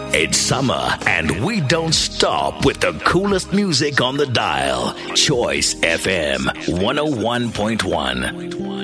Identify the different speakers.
Speaker 1: It's summer, and we don't stop with the coolest music on the dial. Choice FM 101.1.